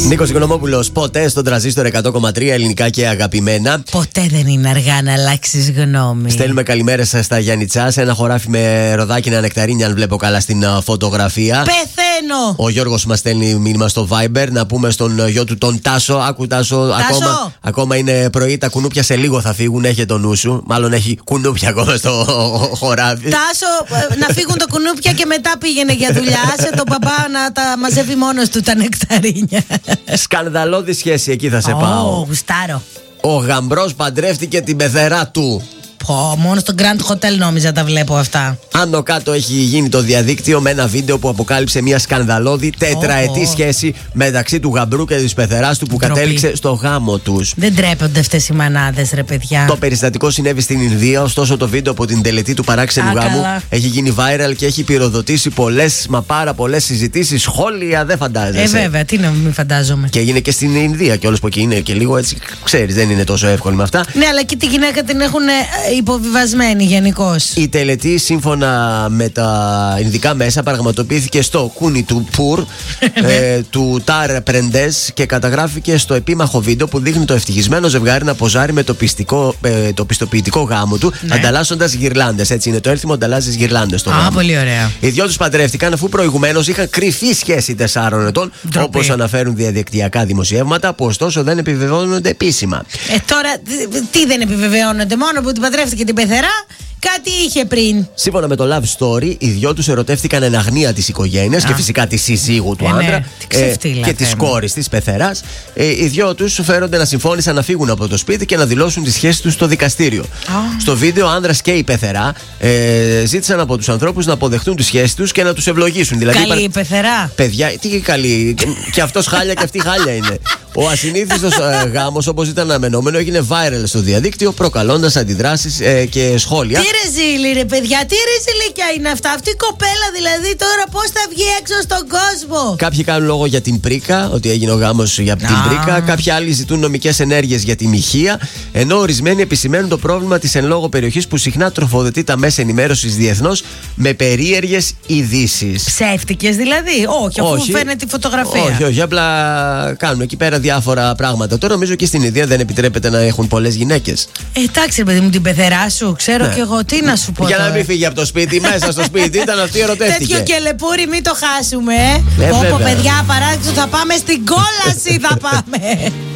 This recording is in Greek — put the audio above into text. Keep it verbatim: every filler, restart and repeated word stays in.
Νίκος Οικονομόπουλος, ποτέ στον τραζίστορ εκατό κόμμα τρία, ελληνικά και αγαπημένα. Ποτέ δεν είναι αργά να αλλάξεις γνώμη. Στέλνουμε καλημέρες στα Γιάννητσά, σε ένα χωράφι με ροδάκινα νεκταρίνια, αν βλέπω καλά στην φωτογραφία. Πεθαίνω! Ο Γιώργος μας στέλνει μήνυμα στο Viber να πούμε στον γιο του τον Τάσο. Άκου Τάσο, Τάσο. Ακόμα, ακόμα είναι πρωί, τα κουνούπια σε λίγο θα φύγουν. Έχει το νου σου. Μάλλον έχει κουνούπια ακόμα στο χωράφι. Τάσο, να φύγουν τα κουνούπια και μετά πήγαινε για δουλειά. Σε τον παπά να τα μαζεύει μόνος του τα νεκταρίνια. Σκανδαλώδη σχέση, εκεί θα σε oh, πάω. Γουστάρω. Ο γαμπρός παντρεύτηκε την πεθερά του. Πω, μόνο στο Grand Hotel νόμιζα τα βλέπω αυτά. Άνω κάτω έχει γίνει το διαδίκτυο με ένα βίντεο που αποκάλυψε μια σκανδαλώδη τετραετή oh, oh. σχέση μεταξύ του γαμπρού και της πεθεράς του που Ντροπή. κατέληξε στο γάμο τους. Δεν τρέπονται αυτές οι μανάδες, ρε παιδιά. Το περιστατικό συνέβη στην Ινδία, ωστόσο το βίντεο από την τελετή του παράξενου Α, γάμου καλά. έχει γίνει viral και έχει πυροδοτήσει πολλές, μα πάρα πολλές συζητήσεις, σχόλια, δεν φαντάζεσαι. Ε, βέβαια, τι να μην φαντάζομαι. Και έγινε και στην Ινδία κιόλας που εκεί είναι και λίγο έτσι, ξέρεις, δεν είναι τόσο εύκολο με αυτά. Ναι, αλλά και τη γυναίκα την έχουν υποβιβασμένη γενικώς. Η τελετή, σύμφωνα με τα ινδικά μέσα, πραγματοποιήθηκε στο Κούνι του Πουρ ε, του Τάρ Πρεντές και καταγράφηκε στο επίμαχο βίντεο που δείχνει το ευτυχισμένο ζευγάρι να ποζάρει με το, πιστικό, ε, το πιστοποιητικό γάμο του, ναι. ανταλλάσσοντας γυρλάντες. Έτσι είναι το έθιμο, ανταλλάσσεις γυρλάντες στο Α, γάμο. πολύ ωραία. Οι δυο τους παντρεύτηκαν αφού προηγουμένως είχαν κρυφή σχέση τεσσάρων ετών, όπως αναφέρουν διαδικτυακά δημοσιεύματα, που ωστόσο δεν επιβεβαιώνονται επίσημα. Ε, τώρα, τι δεν επιβεβαιώνονται, μόνο που την παντρεύτηκε την πεθερά. Κάτι είχε πριν. Σύμφωνα με το Love Story, οι δυο τους ερωτεύτηκαν εν αγνία της οικογένειας και φυσικά τη συζύγου του ε, άντρα ναι, ε, και της κόρης της πεθεράς. Ε, οι δυο τους φέρονται να συμφώνησαν να φύγουν από το σπίτι και να δηλώσουν τη σχέση τους στο δικαστήριο. Oh. Στο βίντεο, ο άντρας και η πεθερά ε, ζήτησαν από τους ανθρώπους να αποδεχτούν τη σχέση τους και να τους ευλογήσουν. Δηλαδή, καλή η πεθερά. Παιδιά, τι καλή. Και αυτός χάλια και αυτή χάλια είναι. Ο ασυνήθιστος ε, γάμος, όπως ήταν αναμενόμενο, έγινε viral στο διαδίκτυο, προκαλώντας αντιδράσεις ε, και σχόλια. Τι ρεζίλη, ρε παιδιά, τι ρεζιλικιά είναι αυτά. Αυτή η κοπέλα δηλαδή τώρα πώς θα βγει έξω στον κόσμο. Κάποιοι κάνουν λόγο για την πρίκα, ότι έγινε ο γάμος για την ah. πρίκα. Κάποιοι άλλοι ζητούν νομικές ενέργειες για τη μοιχεία. Ενώ ορισμένοι επισημαίνουν το πρόβλημα της εν λόγω περιοχής που συχνά τροφοδοτεί τα μέσα ενημέρωσης διεθνώς με περίεργες ειδήσεις. Ψεύτικες δηλαδή, όχι, αφού όχι, φαίνεται τη φωτογραφία. Όχι, όχι, απλά κάνουν εκεί πέρα διάφορα πράγματα. Τώρα νομίζω και στην Ινδία δεν επιτρέπεται να έχουν πολλές γυναίκες. Ε, εντάξει, παιδί μου, την πεθερά σου, ξέρω ναι. και εγώ τι να σου πω. Για τώρα. Να μην φύγει από το σπίτι, μέσα στο σπίτι ήταν αυτή η ερωτεύτηκε. Τέτοιο κελεπούρι, μην το χάσουμε. Ε, Όπω παιδιά, παράξενο θα πάμε στην κόλαση, θα πάμε.